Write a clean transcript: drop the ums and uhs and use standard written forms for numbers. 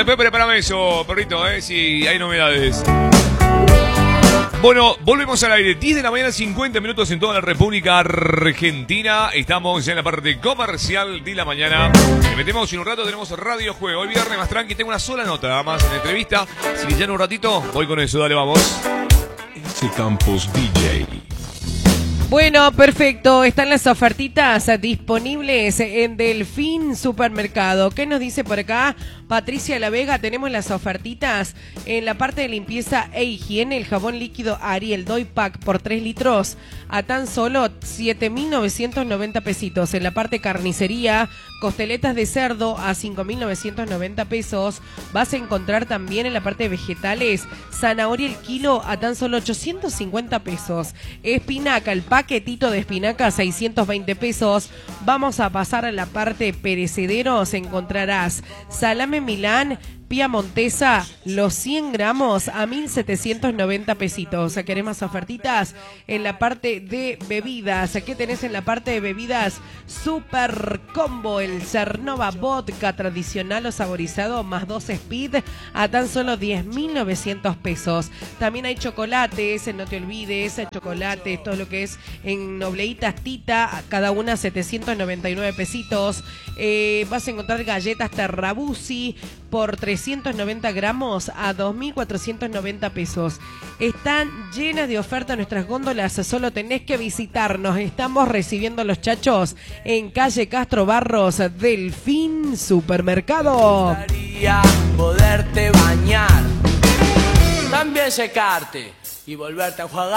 después prepárame eso, perrito, si hay novedades. Bueno, volvemos al aire. 10 de la mañana, 50 minutos en toda la República Argentina. Estamos ya en la parte comercial de la mañana. Le metemos y en un rato tenemos Radio Juego. Hoy viernes más tranqui, tengo una sola nota nada más en la entrevista. Así que ya en un ratito voy con eso, dale, vamos. Ese Campos DJ. Bueno, perfecto. Están las ofertitas disponibles en Delfín Supermercado. ¿Qué nos dice por acá Patricia La Vega? Tenemos las ofertitas en la parte de limpieza e higiene. El jabón líquido Ariel Doy Pack por 3 litros a tan solo 7.990 pesitos. En la parte carnicería, costeletas de cerdo a 5.990 pesos. Vas a encontrar también en la parte de vegetales zanahoria el kilo a tan solo 850 pesos. Espinaca, el paquetito de espinaca 620 pesos. Vamos a pasar a la parte perecederos. Encontrarás salame Milán piamontesa, los 100 gramos a 1.790 pesitos. ¿Querés más ofertitas? En la parte de bebidas, ¿qué tenés en la parte de bebidas? Super Combo, el Cernova Vodka tradicional o saborizado más 2 Speed a tan solo 10.900 pesos. También hay chocolates, no te olvides, chocolates, todo lo que es en nobleitas Tita, cada una 799 pesitos. Vas a encontrar galletas Terrabusi por 390 gramos a 2.490 pesos. Están llenas de ofertas nuestras góndolas, solo tenés que visitarnos. Estamos recibiendo a los chachos en calle Castro Barros, Delfín Supermercado. Me gustaría poderte bañar, también secarte y volverte a enjuagar.